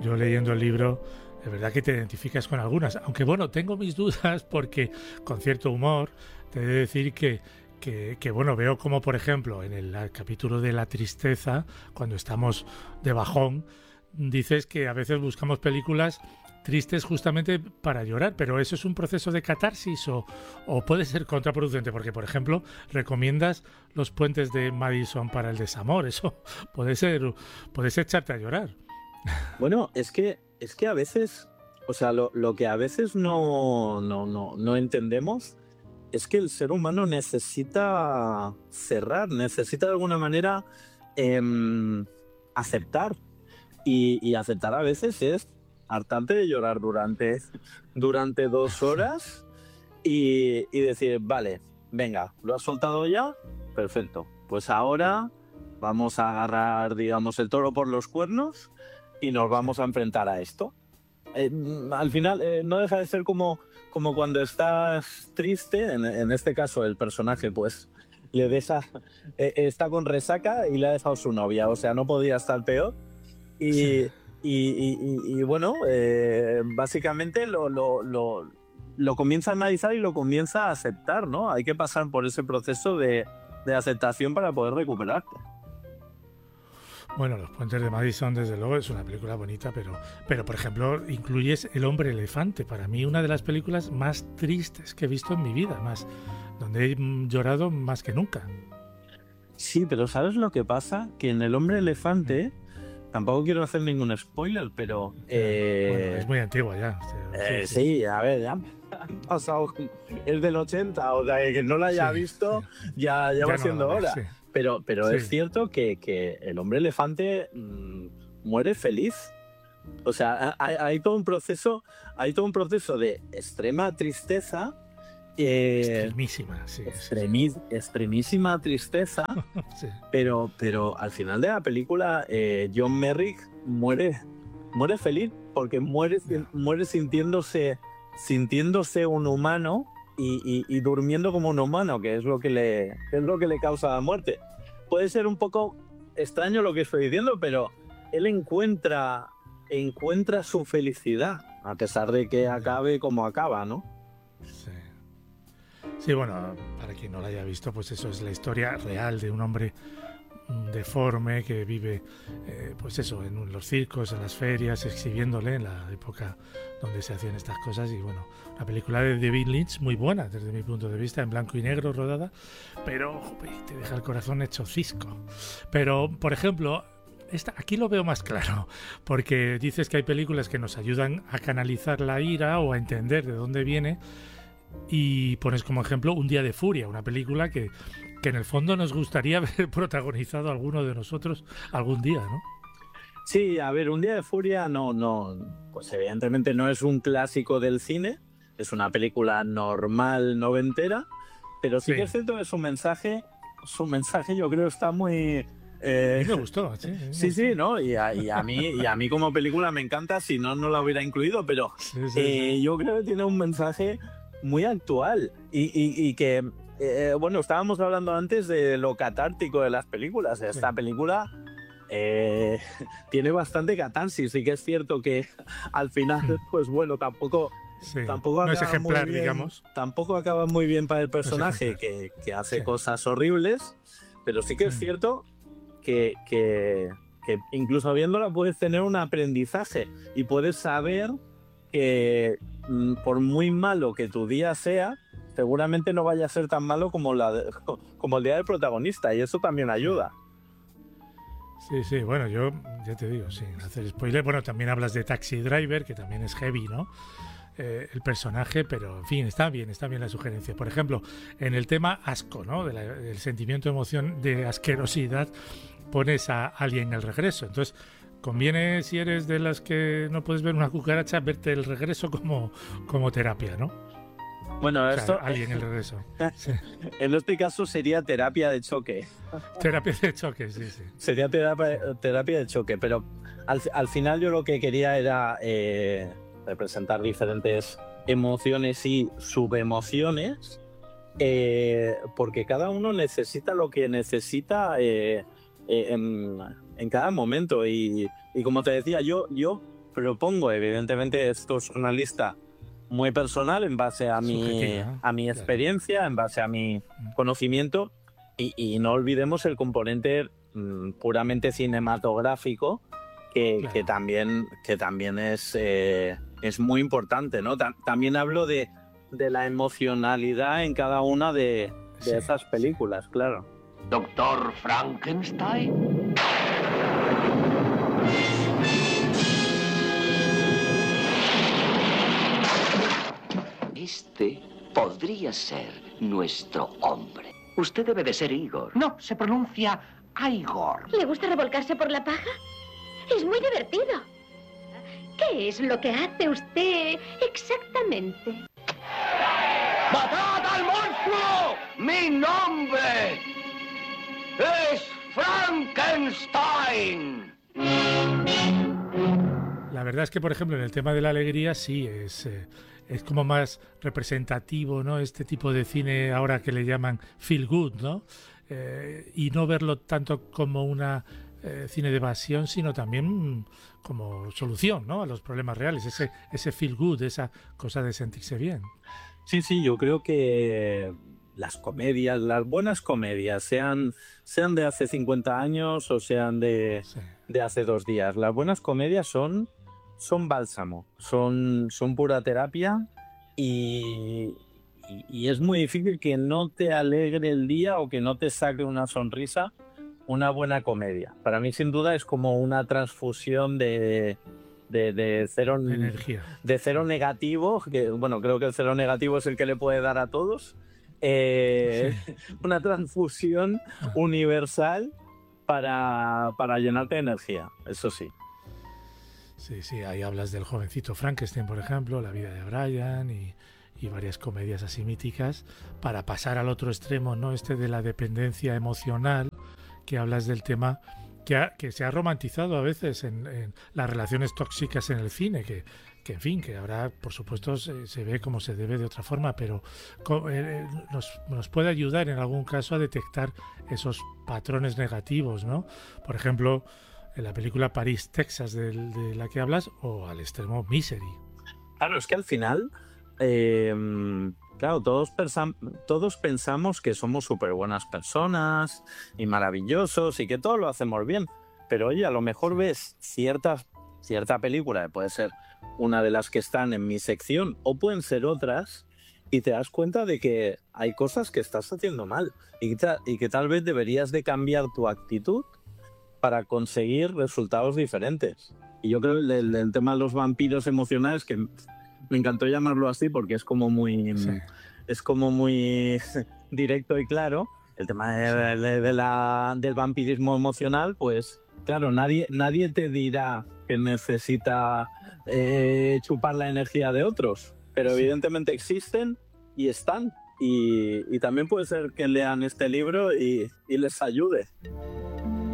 yo leyendo el libro, es verdad que te identificas con algunas, aunque bueno, tengo mis dudas porque con cierto humor te he de decir que bueno, veo como por ejemplo en el capítulo de la tristeza, cuando estamos de bajón, dices que a veces buscamos películas tristes justamente para llorar, pero ¿eso es un proceso de catarsis o puede ser contraproducente? Porque, por ejemplo, recomiendas Los puentes de Madison para el desamor, eso puedes echarte a llorar. Bueno, es que a veces, o sea, lo que a veces no entendemos es que el ser humano necesita cerrar, necesita de alguna manera em, aceptar. Y aceptar a veces es hartarte de llorar durante 2 horas y decir, vale, venga, ¿lo has soltado ya? Perfecto. Pues ahora vamos a agarrar, digamos, el toro por los cuernos y nos vamos a enfrentar a esto. Al final no deja de ser como cuando estás triste, en este caso el personaje pues está con resaca y le ha dejado su novia, o sea, no podía estar peor. Sí. Y bueno, básicamente lo comienza a analizar y lo comienza a aceptar, ¿no? Hay que pasar por ese proceso de aceptación para poder recuperarte. Bueno, Los puentes de Madison, desde luego, es una película bonita, pero por ejemplo, incluyes El hombre elefante, para mí una de las películas más tristes que he visto en mi vida, más donde he llorado más que nunca. Sí, pero ¿sabes lo que pasa? Que en El hombre elefante, tampoco quiero hacer ningún spoiler, pero Ya, bueno, es muy antigua ya. Sí, sí, sí, a ver, ya han pasado, es del 80, o sea, que no la haya sí, visto, sí. ya va Ya no la siendo vale, hora. sí, Pero es sí. cierto que el hombre elefante muere feliz. O sea, hay todo un proceso de extrema tristeza, eh, Extremísima, sí, sí, sí. extremísima tristeza, Sí, pero al final de la película John Merrick muere feliz porque ya. muere sintiéndose un humano y durmiendo como un humano, que es lo que le causa la muerte. Puede ser un poco extraño lo que estoy diciendo, pero él encuentra su felicidad, a pesar de que Ya, acabe como acaba, ¿no? sí. Sí, bueno, para quien no la haya visto, pues eso es la historia real de un hombre deforme que vive, pues eso, en los circos, en las ferias, exhibiéndole en la época donde se hacían estas cosas. Y bueno, una película de David Lynch muy buena desde mi punto de vista, en blanco y negro rodada, pero joder, te deja el corazón hecho cisco. Pero, por ejemplo, aquí lo veo más claro, porque dices que hay películas que nos ayudan a canalizar la ira o a entender de dónde viene, y pones como ejemplo Un día de furia, una película que en el fondo nos gustaría ver protagonizado alguno de nosotros algún día, ¿no? Sí, a ver, Un día de furia pues evidentemente no es un clásico del cine, es una película normal noventera, pero sí que Sí, es cierto que su mensaje yo creo está muy... a eh, mí me gustó, sí, a mí me sí, gustó. sí, ¿no? Y a mí como película me encanta, si no, no la hubiera incluido, pero Sí, sí, sí. yo creo que tiene un mensaje muy actual y que, bueno, estábamos hablando antes de lo catártico de las películas. Sí, Esta película eh, tiene bastante catarsis. Sí que es cierto que al final, pues bueno, tampoco, sí. tampoco No es acaba muy ejemplar, bien, digamos. tampoco acaba muy bien para el No es personaje ejemplar. que hace Sí. cosas horribles, pero sí que es cierto que incluso viéndola puedes tener un aprendizaje y puedes saber que por muy malo que tu día sea, seguramente no vaya a ser tan malo como el día del protagonista, y eso también Sí. ayuda. Sí, sí, bueno, yo ya te digo, sin hacer spoiler, bueno, también hablas de Taxi Driver, que también es heavy, ¿no? El personaje, pero en fin, está bien la sugerencia. Por ejemplo, en el tema asco, ¿no? Del sentimiento de emoción de asquerosidad, pones a Alien el regreso. Entonces, conviene, si eres de las que no puedes ver una cucaracha, verte el regreso como terapia, ¿no? Bueno, O sea, esto Alien el regreso. Sí. en este caso sería terapia de choque. Terapia de choque, sí, sí. Sería terapia de choque, pero al final yo lo que quería era representar diferentes emociones y subemociones, porque cada uno necesita lo que necesita en cada momento. Y como te decía, yo propongo, evidentemente esto es una lista muy personal en base a mi experiencia, en base a mi conocimiento, y no olvidemos el componente puramente cinematográfico que también es muy importante, ¿no? También hablo de la emocionalidad en cada una de esas películas, claro. Doctor Frankenstein. Este podría ser nuestro hombre. Usted debe de ser Igor. No, se pronuncia Igor. ¿Le gusta revolcarse por la paja? Es muy divertido. ¿Qué es lo que hace usted exactamente? ¡Matad al monstruo! ¡Mi nombre es Frankenstein! La verdad es que, por ejemplo, en el tema de la alegría sí es como más representativo, ¿no? Este tipo de cine ahora que le llaman feel good, ¿no? Y no verlo tanto como una cine de evasión, sino también como solución, ¿no? A los problemas reales, ese feel good, esa cosa de sentirse bien. Sí, yo creo que las comedias, las buenas comedias, sean de hace 50 años o sean de hace 2 días, las buenas comedias son bálsamo, son pura terapia, y es muy difícil que no te alegre el día o que no te saque una sonrisa una buena comedia. Para mí, sin duda, es como una transfusión de cero energía, de cero negativo, que bueno, creo que el cero negativo es el que le puede dar a todos, una transfusión universal para llenarte de energía, eso sí. Sí, ahí hablas del jovencito Frankenstein, por ejemplo, La vida de Brian y varias comedias así míticas, para pasar al otro extremo, ¿no? De la dependencia emocional, que hablas del tema que se ha romantizado a veces en las relaciones tóxicas en el cine, que en fin, que ahora por supuesto se ve como se debe de otra forma, pero nos puede ayudar en algún caso a detectar esos patrones negativos, ¿no? Por ejemplo, en la película París, Texas, de la que hablas, o al extremo Misery. Claro, es que al final, claro, todos pensamos que somos súper buenas personas y maravillosos y que todo lo hacemos bien. Pero oye, a lo mejor ves cierta película, que puede ser una de las que están en mi sección o pueden ser otras, y te das cuenta de que hay cosas que estás haciendo mal y que tal vez deberías de cambiar tu actitud para conseguir resultados diferentes. Y yo creo que el tema de los vampiros emocionales, que me encantó llamarlo así porque es como muy directo y claro, el tema del vampirismo emocional, pues claro, nadie te dirá que necesita chupar la energía de otros, pero evidentemente existen y están, y también puede ser que lean este libro y les ayude.